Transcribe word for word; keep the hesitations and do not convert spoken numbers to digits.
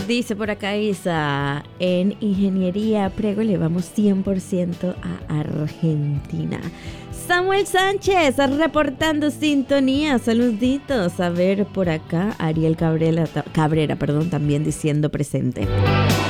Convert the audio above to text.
Dice por acá Isa, en Ingeniería Prego le vamos cien por ciento a Argentina. Samuel Sánchez reportando sintonía, saluditos. A ver por acá, Ariel Cabrera, Cabrera perdón, también diciendo presente.